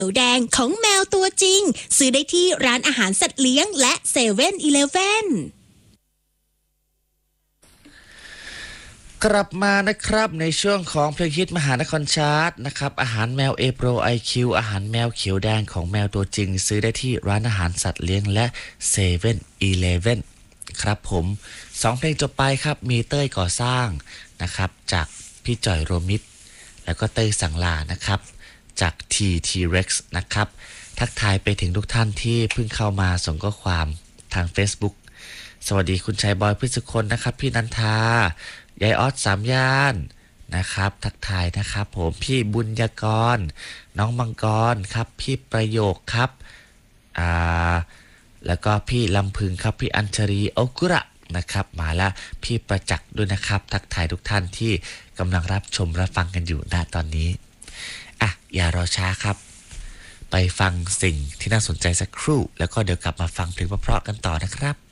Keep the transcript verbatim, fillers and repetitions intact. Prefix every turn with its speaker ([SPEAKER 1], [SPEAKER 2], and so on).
[SPEAKER 1] วแดงของแมวตัวจริงซื้อได้ที่ร้านอาหารสัตว์เลี้ยงและเซเว่นอีเลฟเว่น
[SPEAKER 2] กลับมานะครับในช่วงของเพลงฮิตมหานครชาร์ตนะครับอาหารแมว A Pro ไอ คิว อาหารแมวเขียวแดงของแมวตัวจริงซื้อได้ที่ร้านอาหารสัตว์เลี้ยงและเซเว่นอีเลฟเว่นครับผมสองเพลงจบไปครับมีเต้ยก่อสร้างนะครับจากพี่จ่อยโรมิตแล้วก็เต้ยสังลานะครับจาก ที ที Rex นะครับทักทายไปถึงทุกท่านที่เพิ่งเข้ามาส่งข้อความทาง Facebook สวัสดีคุณชายบอยพฤศคนนะครับพี่นันทายายออสสามย่านนะครับทักทายนะครับผมพี่บุญยากรน้องมังกรครับพี่ประโยคครับอ่าแล้วก็พี่ลำพึงครับพี่อัญชรีโอกุระนะครับมาแล้วพี่ประจักษ์ด้วยนะครับทักทายทุกท่านที่กำลังรับชมรับฟังกันอยู่ณตอนนี้อ่ะอย่ารอช้าครับไปฟังสิ่งที่น่าสนใจสักครู่แล้วก็เดี๋ยวกลับมาฟังเพลงเพราะๆกันต่อนะครับ